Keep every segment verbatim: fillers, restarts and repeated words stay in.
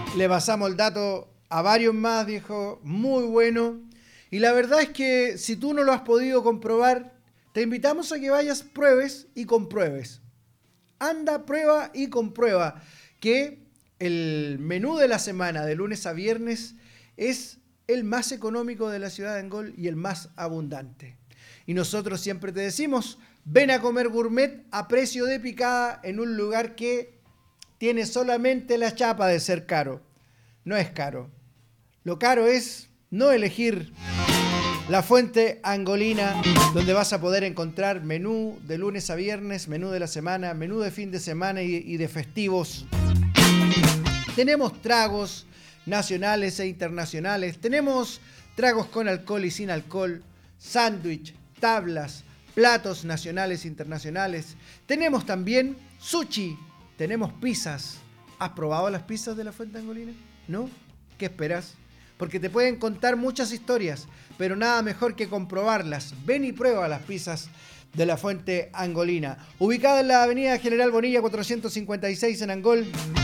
Le pasamos el dato a varios más, viejo, muy bueno. Y la verdad es que si tú no lo has podido comprobar, te invitamos a que vayas, pruebes y compruebes. Anda, prueba y comprueba que el menú de la semana, de lunes a viernes, es el más económico de la ciudad de Angol y el más abundante. Y nosotros siempre te decimos, ven a comer gourmet a precio de picada en un lugar que tiene solamente la chapa de ser caro. No es caro. Lo caro es no elegir La Fuente Angolina, donde vas a poder encontrar menú de lunes a viernes, menú de la semana, menú de fin de semana y, y de festivos. Tenemos tragos nacionales e internacionales. Tenemos tragos con alcohol y sin alcohol, sándwich, tablas, platos nacionales e internacionales. Tenemos también sushi. Tenemos pizzas. ¿Has probado las pizzas de La Fuente Angolina? ¿No? ¿Qué esperas? Porque te pueden contar muchas historias, pero nada mejor que comprobarlas. Ven y prueba las pizzas de La Fuente Angolina. Ubicada en la avenida General Bonilla cuatrocientos cincuenta y seis en Angol.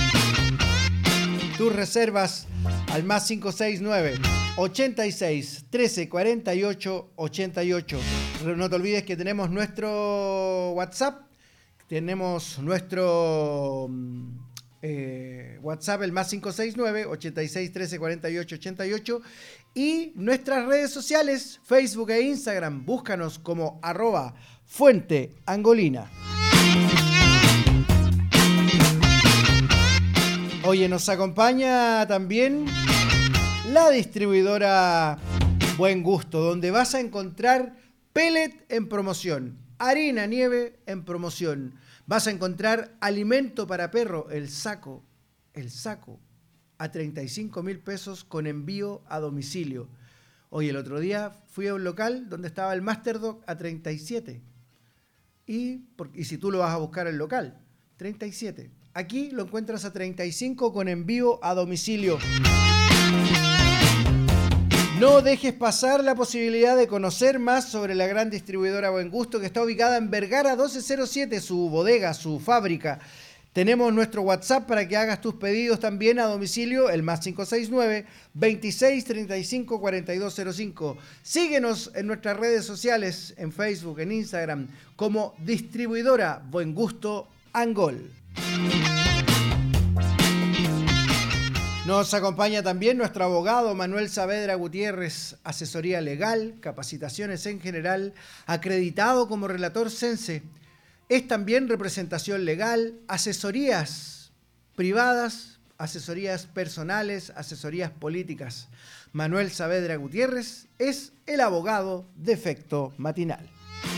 Tus reservas al más cinco seis nueve, ochenta y seis, trece, cuarenta y ocho, ochenta y ocho. No te olvides que tenemos nuestro WhatsApp. Tenemos nuestro... Eh, WhatsApp, el más cinco seis nueve, ochenta y seis, trece, cuarenta y ocho, ochenta y ocho, y nuestras redes sociales, Facebook e Instagram, búscanos como arroba Fuente Angolina. Oye, nos acompaña también la distribuidora Buen Gusto, donde vas a encontrar pellet en promoción, harina nieve en promoción. Vas a encontrar alimento para perro, el saco, el saco, a treinta y cinco mil pesos con envío a domicilio. Hoy el otro día fui a un local donde estaba el Master Dog a treinta y siete. Y, y si tú lo vas a buscar el local, treinta y siete. Aquí lo encuentras a treinta y cinco con envío a domicilio. No dejes pasar la posibilidad de conocer más sobre la gran distribuidora Buen Gusto, que está ubicada en Vergara doce cero siete, su bodega, su fábrica. Tenemos nuestro WhatsApp para que hagas tus pedidos también a domicilio, el más cinco seis nueve, veintiséis, treinta y cinco, cuarenta y dos cero cinco. Síguenos en nuestras redes sociales, en Facebook, en Instagram, como distribuidora Buen Gusto Angol. Nos acompaña también nuestro abogado Manuel Saavedra Gutiérrez, asesoría legal, capacitaciones en general, acreditado como relator Sense. Es también representación legal, asesorías privadas, asesorías personales, asesorías políticas. Manuel Saavedra Gutiérrez es el abogado de Efecto Matinal.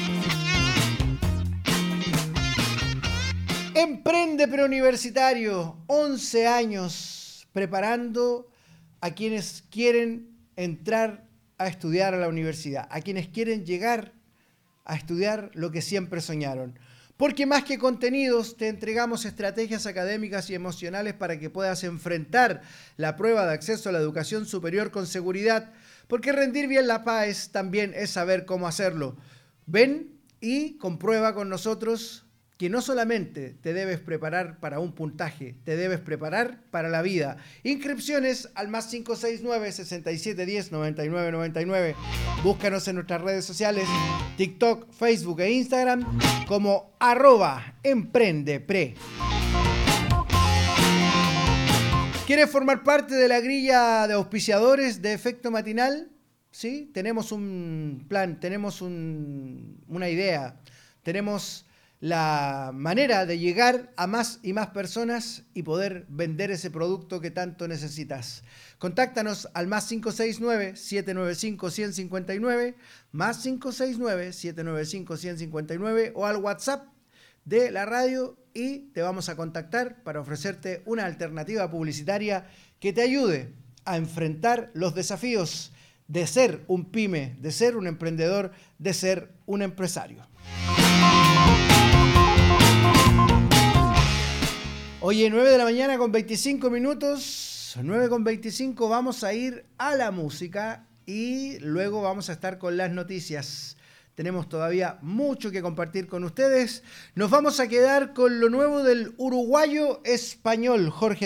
Emprende Preuniversitario, once años. Preparando a quienes quieren entrar a estudiar a la universidad, a quienes quieren llegar a estudiar lo que siempre soñaron. Porque más que contenidos, te entregamos estrategias académicas y emocionales para que puedas enfrentar la prueba de acceso a la educación superior con seguridad, porque rendir bien la P A E S también es saber cómo hacerlo. Ven y comprueba con nosotros que no solamente te debes preparar para un puntaje, te debes preparar para la vida. Inscripciones al más cinco seis nueve, sesenta y siete diez, noventa y nueve noventa y nueve. Búscanos en nuestras redes sociales, TikTok, Facebook e Instagram como arroba emprendepre. ¿Quieres formar parte de la grilla de auspiciadores de Efecto Matinal? Sí, tenemos un plan, tenemos un, una idea, tenemos la manera de llegar a más y más personas y poder vender ese producto que tanto necesitas. Contáctanos al más cinco seis nueve, siete nueve cinco, uno cero cinco nueve, más cinco seis nueve, siete nueve cinco, uno cero cinco nueve o al WhatsApp de la radio y te vamos a contactar para ofrecerte una alternativa publicitaria que te ayude a enfrentar los desafíos de ser un pyme, de ser un emprendedor, de ser un empresario. Oye, nueve de la mañana con veinticinco minutos, nueve con veinticinco, vamos a ir a la música y luego vamos a estar con las noticias. Tenemos todavía mucho que compartir con ustedes. Nos vamos a quedar con lo nuevo del uruguayo español Jorge